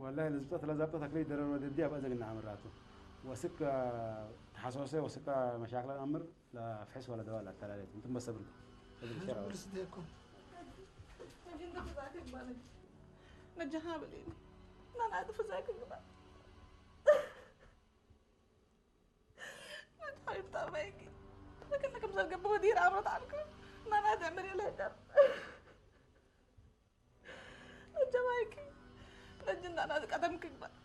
والله لزبطت لا زبطت تكلي درر ودي ابقى زقنا عمراتو وسك تحسوسه وسك مشاكل الامر لا فحص ولا دواء لا ثلاثه انتم بس صبر هذا بوليس ديكو نجي ندفع ذاك البلد نجحها بليني أنا أدفع ذاك البلد نجحها تابعيكي لكنك مزرقة بودير عمرت عنكم أنا أدعمري الهجر نجحها نجحنا أنا قدمك